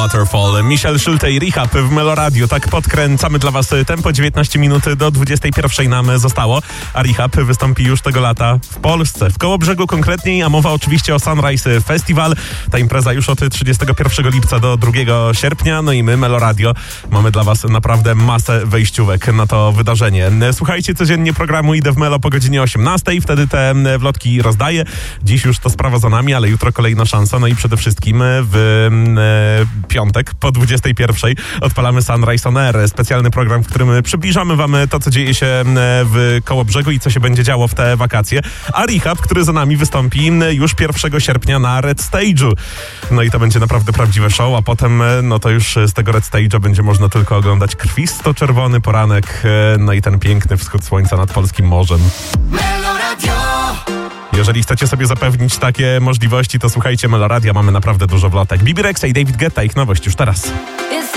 Waterfall. Michel Schulte i Rehab w Meloradio. Tak podkręcamy dla was tempo. 19 minut do 21 nam zostało, a Rehab wystąpi już tego lata w Polsce. W Kołobrzegu konkretniej, a mowa oczywiście o Sunrise Festival. Ta impreza już od 31 lipca do 2 sierpnia. No i my, Meloradio, mamy dla was naprawdę masę wejściówek na to wydarzenie. Słuchajcie codziennie programu Idę w Melo po godzinie 18. Wtedy te wlotki rozdaję. Dziś już to sprawa za nami, ale jutro kolejna szansa. No i przede wszystkim w piątek po 21 odpalamy Sunrise on Air. Specjalny program, w którym przybliżamy wam to, co dzieje się w Kołobrzegu i co się będzie działo w te wakacje. A Rehab, który za nami wystąpi już 1 sierpnia na Red Stage'u. No i to będzie naprawdę prawdziwe show, a potem no to już z tego Red Stage'a będzie można tylko oglądać krwisto-czerwony poranek, no i ten piękny wschód słońca nad polskim morzem. Jeżeli chcecie sobie zapewnić takie możliwości, to słuchajcie Meloradia, mamy naprawdę dużo wlotek. Bibi Rexha i David Guetta, ich nowość już teraz.